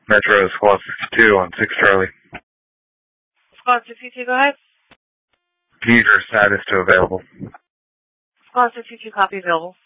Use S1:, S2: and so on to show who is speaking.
S1: Metro Squad 62 on 6 Charlie.
S2: Squad 62, go ahead.
S1: User status to available.
S2: Squad 62, copy available.